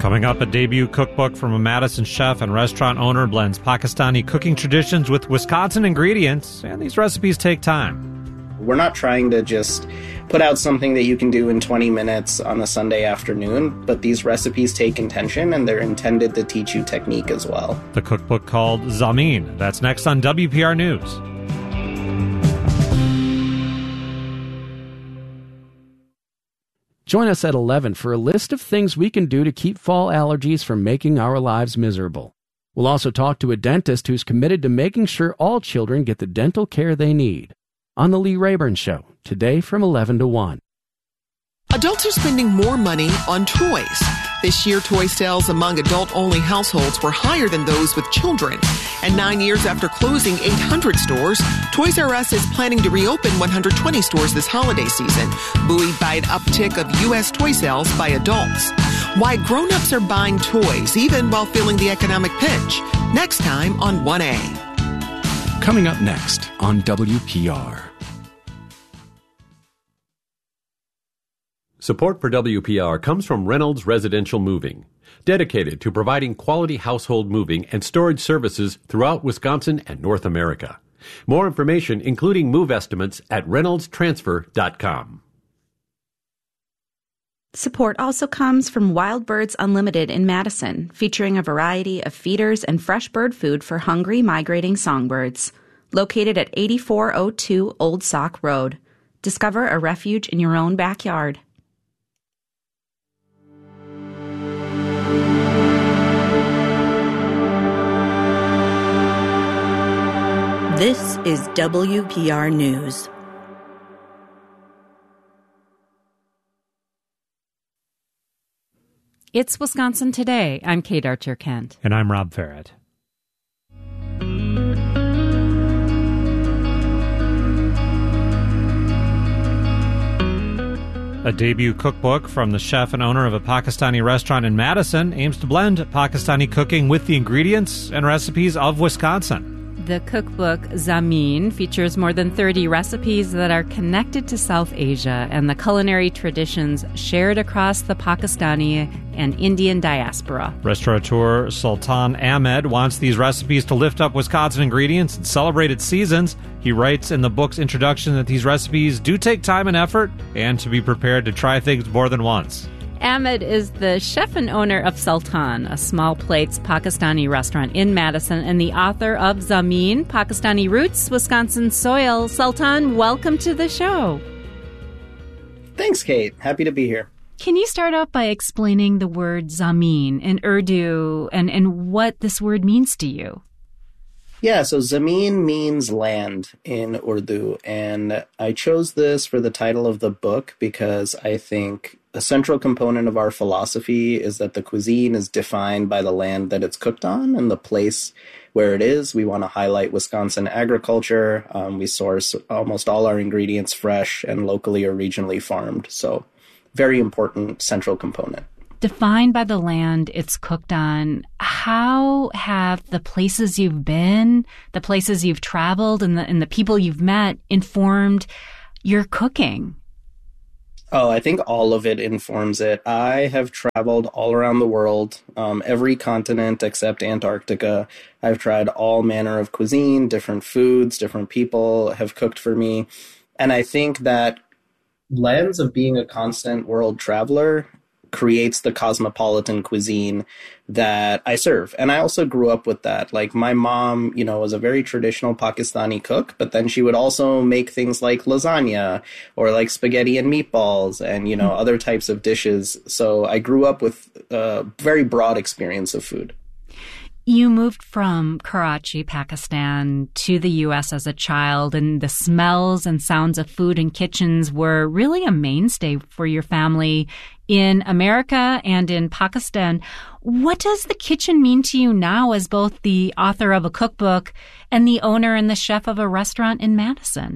Coming up, a debut cookbook from a Madison chef and restaurant owner blends Pakistani cooking traditions with Wisconsin ingredients, and these recipes take time. We're not trying to just put out something that you can do in 20 minutes on a Sunday afternoon, but these recipes take intention, and they're intended to teach you technique as well. The cookbook called Zameen. That's next on WPR News. Join us at 11 for a list of things we can do to keep fall allergies from making our lives miserable. We'll also talk to a dentist who's committed to making sure all children get the dental care they need. On The Lee Rayburn Show, today from 11 to 1. Adults are spending more money on toys. This year, toy sales among adult-only households were higher than those with children. And 9 years after closing 800 stores, Toys R Us is planning to reopen 120 stores this holiday season, buoyed by an uptick of U.S. toy sales by adults. Why grown-ups are buying toys even while feeling the economic pinch. Next time on 1A. Coming up next on WPR. Support for WPR comes from Reynolds Residential Moving, dedicated to providing quality household moving and storage services throughout Wisconsin and North America. More information, including move estimates, at reynoldstransfer.com. Support also comes from Wild Birds Unlimited in Madison, featuring a variety of feeders and fresh bird food for hungry, migrating songbirds. Located at 8402 Old Sauk Road. Discover a refuge in your own backyard. This is WPR News. It's Wisconsin Today. I'm Kate Archer-Kent. And I'm Rob Farrett. A debut cookbook from the chef and owner of a Pakistani restaurant in Madison aims to blend Pakistani cooking with the ingredients and recipes of Wisconsin. The cookbook Zameen features more than 30 recipes that are connected to South Asia and the culinary traditions shared across the Pakistani and Indian diaspora. Restaurateur Sultan Ahmed wants these recipes to lift up Wisconsin ingredients and celebrate its seasons. He writes in the book's introduction that these recipes do take time and effort and to be prepared to try things more than once. Ahmed is the chef and owner of Sultan, a small plates Pakistani restaurant in Madison, and the author of Zameen, Pakistani Roots, Wisconsin Soil. Sultan, welcome to the show. Thanks, Kate. Happy to be here. Can you start out by explaining the word Zameen in Urdu and what this word means to you? Yeah, so Zameen means land in Urdu, and I chose this for the title of the book because I think a central component of our philosophy is that the cuisine is defined by the land that it's cooked on and the place where it is. We want to highlight Wisconsin agriculture. We source almost all our ingredients fresh and locally or regionally farmed, so very important central component. Defined by the land it's cooked on, how have the places you've been, the places you've traveled, and the people you've met informed your cooking? Oh, I think all of it informs it. I have traveled all around the world, every continent except Antarctica. I've tried all manner of cuisine, different foods, different people have cooked for me. And I think that lens of being a constant world traveler creates the cosmopolitan cuisine that I serve. And I also grew up with that. Like my mom, was a very traditional Pakistani cook, but then she would also make things like lasagna or like spaghetti and meatballs and, other types of dishes. So I grew up with a very broad experience of food. You moved from Karachi, Pakistan, to the U.S. as a child, and the smells and sounds of food in kitchens were really a mainstay for your family in America and in Pakistan. What does the kitchen mean to you now as both the author of a cookbook and the owner and the chef of a restaurant in Madison?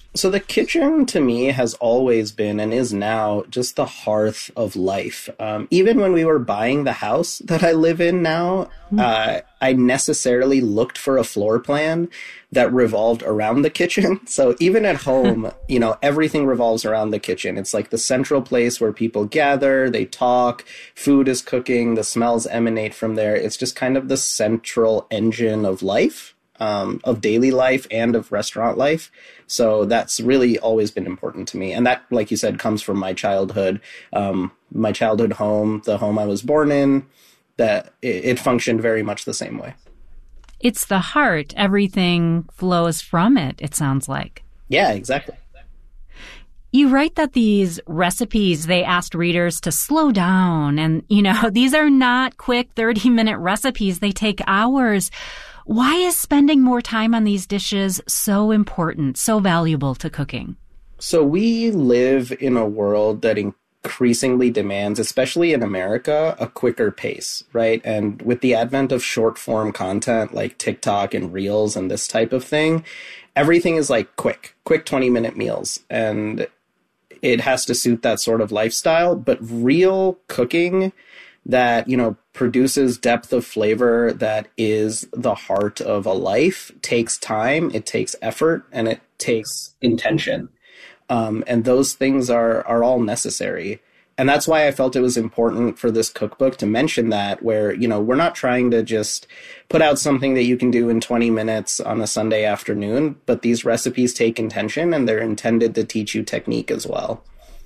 So the kitchen to me has always been and is now just the hearth of life. Even when we were buying the house that I live in now, I necessarily looked for a floor plan that revolved around the kitchen. So even at home, everything revolves around the kitchen. It's like the central place where people gather, they talk, food is cooking, the smells emanate from there. It's just kind of the central engine of life. Of daily life and of restaurant life. So that's really always been important to me. And that, like you said, comes from my childhood home, the home I was born in, that it functioned very much the same way. It's the heart. Everything flows from it, it sounds like. Yeah, exactly. You write that these recipes, they asked readers to slow down. And, these are not quick 30-minute recipes. They take hours. Why is spending more time on these dishes so important, so valuable to cooking? So we live in a world that increasingly demands, especially in America, a quicker pace, right? And with the advent of short form content like TikTok and Reels and this type of thing, everything is like quick 20-minute meals. And it has to suit that sort of lifestyle. But real cooking that, produces depth of flavor that is the heart of a life takes time, it takes effort, and it takes intention. And those things are all necessary. And that's why I felt it was important for this cookbook to mention that, where, we're not trying to just put out something that you can do in 20 minutes on a Sunday afternoon, but these recipes take intention and they're intended to teach you technique as well.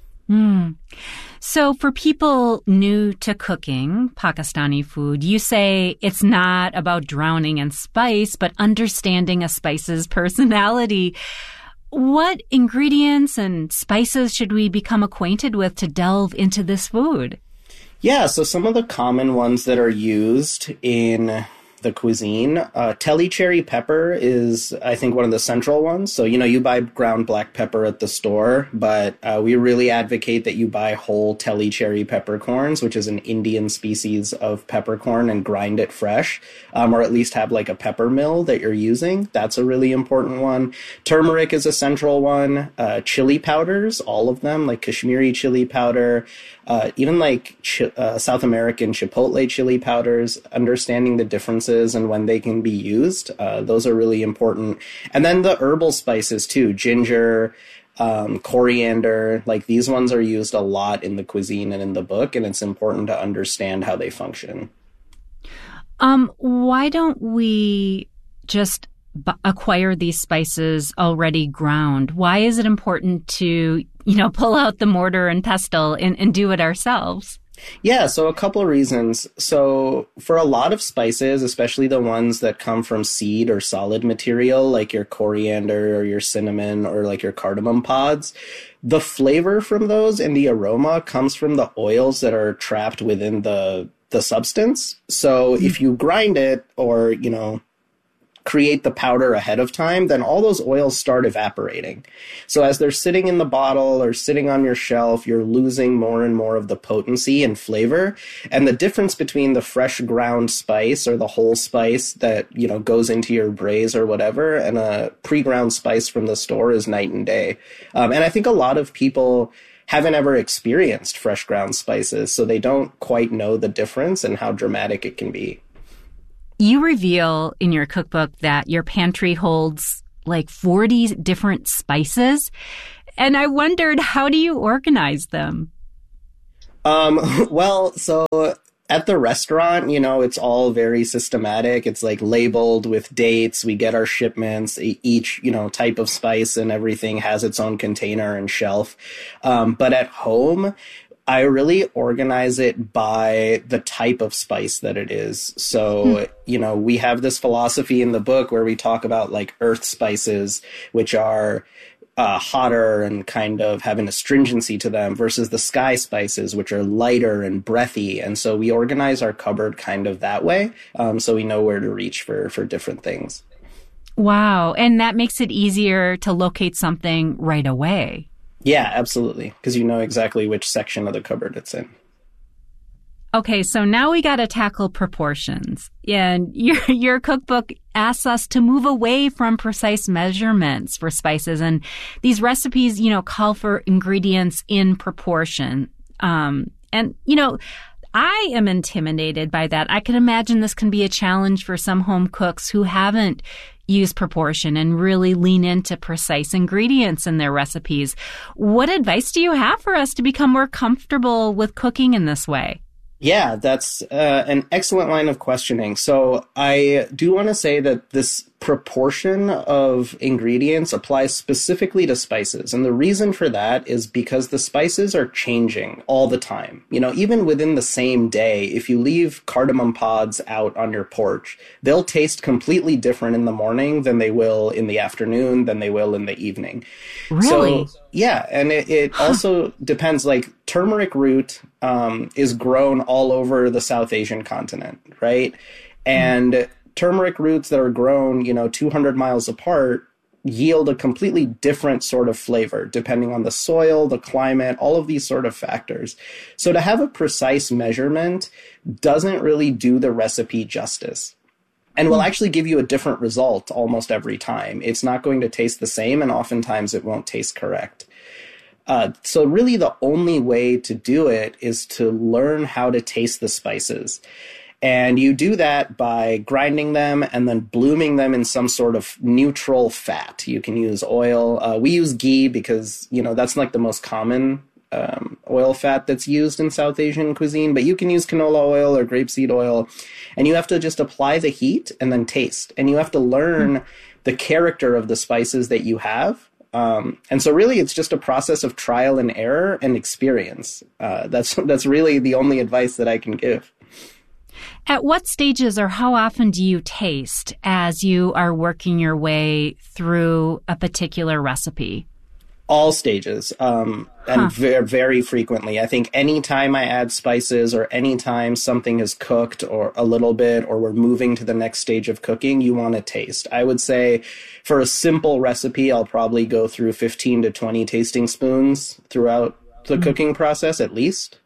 So for people new to cooking Pakistani food, you say it's not about drowning in spice, but understanding a spice's personality. What ingredients and spices should we become acquainted with to delve into this food? Yeah, so some of the common ones that are used in the cuisine, Teli cherry pepper is, I think, one of the central ones. So, you buy ground black pepper at the store, but we really advocate that you buy whole Teli cherry peppercorns, which is an Indian species of peppercorn, and grind it fresh, or at least have like a pepper mill that you're using. That's a really important one. Turmeric is a central one. Chili powders, all of them, like Kashmiri chili powder, even like South American chipotle chili powders, understanding the differences and when they can be used. Those are really important. And then the herbal spices too, ginger, coriander, like these ones are used a lot in the cuisine and in the book, and it's important to understand how they function. Why don't we just acquire these spices already ground? Why is it important to, pull out the mortar and pestle and do it ourselves? Yeah, so a couple of reasons. So for a lot of spices, especially the ones that come from seed or solid material, like your coriander or your cinnamon or like your cardamom pods, the flavor from those and the aroma comes from the oils that are trapped within the substance. So if you grind it or, create the powder ahead of time, then all those oils start evaporating. So as they're sitting in the bottle or sitting on your shelf, you're losing more and more of the potency and flavor. And the difference between the fresh ground spice or the whole spice that, goes into your braise or whatever, and a pre-ground spice from the store is night and day. And I think a lot of people haven't ever experienced fresh ground spices, so they don't quite know the difference and how dramatic it can be. You reveal in your cookbook that your pantry holds like 40 different spices. And I wondered, how do you organize them? Well, so at the restaurant, it's all very systematic. It's like labeled with dates. We get our shipments. Each, type of spice and everything has its own container and shelf. But at home, I really organize it by the type of spice that it is. So, we have this philosophy in the book where we talk about like earth spices, which are hotter and kind of have an astringency to them, versus the sky spices, which are lighter and breathy. And so we organize our cupboard kind of that way, so we know where to reach for different things. Wow. And that makes it easier to locate something right away. Yeah, absolutely. Because you know exactly which section of the cupboard it's in. Okay, so now we got to tackle proportions. And your cookbook asks us to move away from precise measurements for spices. And these recipes, call for ingredients in proportion. I am intimidated by that. I can imagine this can be a challenge for some home cooks who haven't used proportion and really lean into precise ingredients in their recipes. What advice do you have for us to become more comfortable with cooking in this way? Yeah, that's an excellent line of questioning. So I do want to say that this proportion of ingredients applies specifically to spices. And the reason for that is because the spices are changing all the time. Even within the same day, if you leave cardamom pods out on your porch, they'll taste completely different in the morning than they will in the afternoon, than they will in the evening. Really? So, yeah, and it also depends. Like turmeric root is grown all over the South Asian continent, right? And turmeric roots that are grown, 200 miles apart yield a completely different sort of flavor depending on the soil, the climate, all of these sort of factors. So to have a precise measurement doesn't really do the recipe justice. And will actually give you a different result almost every time. It's not going to taste the same, and oftentimes it won't taste correct. So really the only way to do it is to learn how to taste the spices. And you do that by grinding them and then blooming them in some sort of neutral fat. You can use oil. We use ghee because, that's like the most common oil fat that's used in South Asian cuisine. But you can use canola oil or grapeseed oil. And you have to just apply the heat and then taste. And you have to learn the character of the spices that you have. And so really it's just a process of trial and error and experience. That's really the only advice that I can give. At what stages or how often do you taste as you are working your way through a particular recipe? All stages, and very, very frequently. I think anytime I add spices or anytime something is cooked or a little bit or we're moving to the next stage of cooking, you want to taste. I would say for a simple recipe, I'll probably go through 15 to 20 tasting spoons throughout the cooking process at least.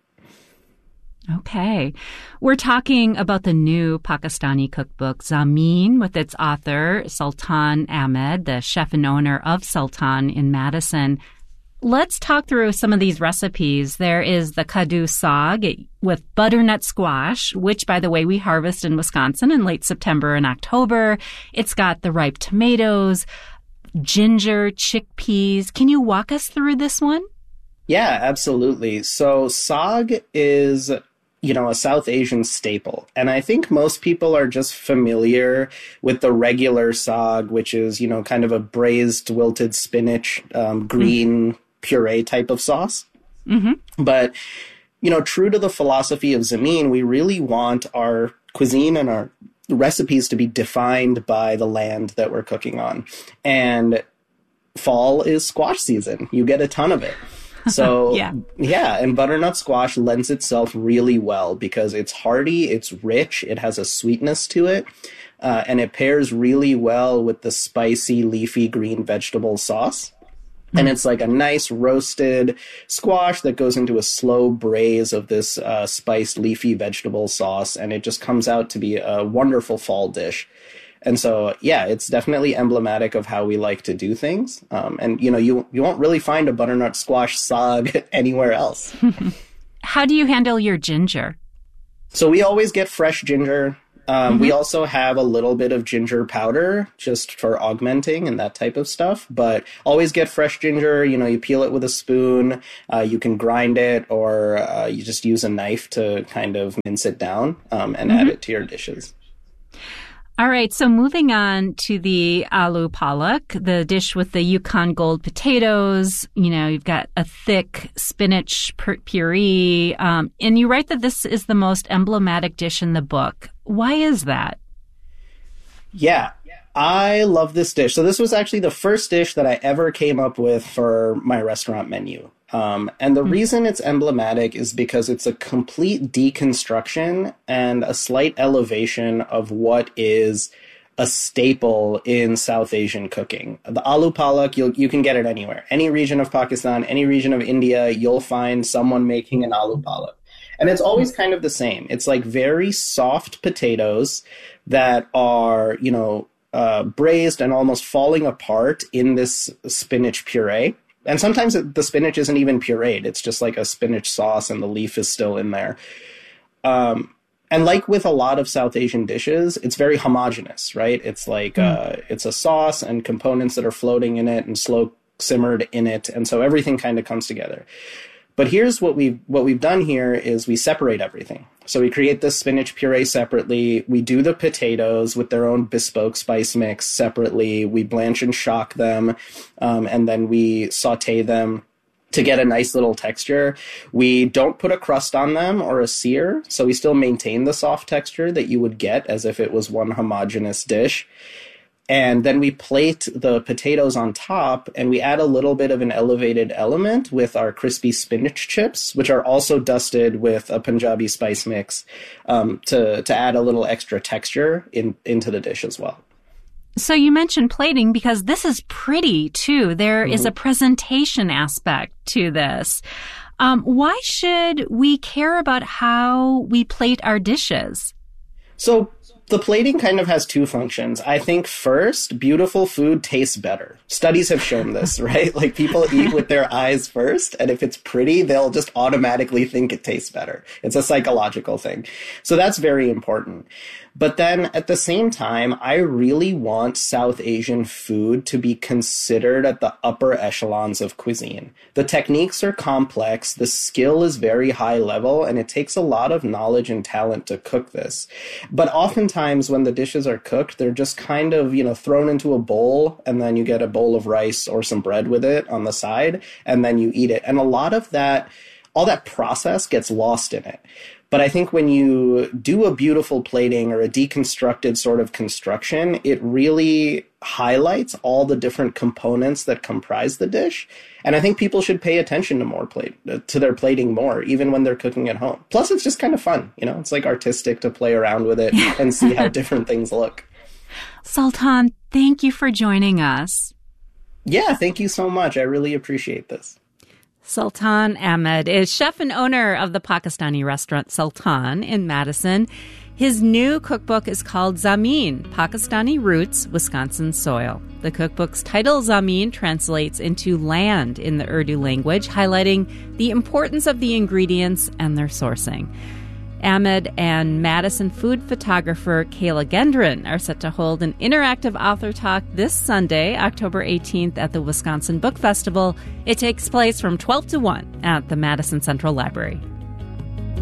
Okay. We're talking about the new Pakistani cookbook, Zameen, with its author, Sultan Ahmed, the chef and owner of Sultan in Madison. Let's talk through some of these recipes. There is the Kaddu Saag with butternut squash, which, by the way, we harvest in Wisconsin in late September and October. It's got the ripe tomatoes, ginger, chickpeas. Can you walk us through this one? Yeah, absolutely. So saag is a South Asian staple. And I think most people are just familiar with the regular saag, which is, kind of a braised wilted spinach, green puree type of sauce. Mm-hmm. But, true to the philosophy of Zameen, we really want our cuisine and our recipes to be defined by the land that we're cooking on. And fall is squash season. You get a ton of it. So, and butternut squash lends itself really well because it's hearty, it's rich, it has a sweetness to it, and it pairs really well with the spicy, leafy green vegetable sauce. And it's like a nice roasted squash that goes into a slow braise of this spiced, leafy vegetable sauce, and it just comes out to be a wonderful fall dish. And so, it's definitely emblematic of how we like to do things. And, you won't really find a butternut squash saag anywhere else. How do you handle your ginger? So we always get fresh ginger. We also have a little bit of ginger powder just for augmenting and that type of stuff. But always get fresh ginger. You peel it with a spoon. You can grind it or you just use a knife to kind of mince it down and add it to your dishes. All right, so moving on to the aloo palak, the dish with the Yukon Gold potatoes. You've got a thick spinach puree, and you write that this is the most emblematic dish in the book. Why is that? Yeah, I love this dish. So this was actually the first dish that I ever came up with for my restaurant menu. And the reason it's emblematic is because it's a complete deconstruction and a slight elevation of what is a staple in South Asian cooking. The aloo palak, you can get it anywhere. Any region of Pakistan, any region of India, you'll find someone making an aloo palak. And it's always kind of the same. It's like very soft potatoes that are, braised and almost falling apart in this spinach puree. And sometimes the spinach isn't even pureed. It's just like a spinach sauce and the leaf is still in there. And like with a lot of South Asian dishes, it's very homogeneous, right? It's like it's a sauce and components that are floating in it and slow simmered in it. And so everything kind of comes together. But here's what we've done here is we separate everything. So we create this spinach puree separately. We do the potatoes with their own bespoke spice mix separately. We blanch and shock them, and then we saute them to get a nice little texture. We don't put a crust on them or a sear, so we still maintain the soft texture that you would get as if it was one homogeneous dish. And then we plate the potatoes on top, and we add a little bit of an elevated element with our crispy spinach chips, which are also dusted with a Punjabi spice mix to add a little extra texture into the dish as well. So you mentioned plating because this is pretty, too. There is a presentation aspect to this. Why should we care about how we plate our dishes? So the plating kind of has two functions. I think first, beautiful food tastes better. Studies have shown this, right? Like people eat with their eyes first, and if it's pretty, they'll just automatically think it tastes better. It's a psychological thing. So that's very important. But then at the same time, I really want South Asian food to be considered at the upper echelons of cuisine. The techniques are complex, the skill is very high level, and it takes a lot of knowledge and talent to cook this. But oftentimes when the dishes are cooked, they're just kind of, thrown into a bowl, and then you get a bowl of rice or some bread with it on the side, and then you eat it. And a lot of that, all that process gets lost in it. But I think when you do a beautiful plating or a deconstructed sort of construction, it really highlights all the different components that comprise the dish. And I think people should pay attention to their plating more, even when they're cooking at home. Plus, it's just kind of fun. It's like artistic to play around with it and see how different things look. Sultan, thank you for joining us. Yeah, thank you so much. I really appreciate this. Sultan Ahmed is chef and owner of the Pakistani restaurant Sultan in Madison. His new cookbook is called Zameen, Pakistani Roots, Wisconsin Soil. The cookbook's title, Zameen, translates into land in the Urdu language, highlighting the importance of the ingredients and their sourcing. Ahmed and Madison food photographer Kayla Gendron are set to hold an interactive author talk this Sunday, October 18th at the Wisconsin Book Festival. It takes place from 12 to 1 at the Madison Central Library.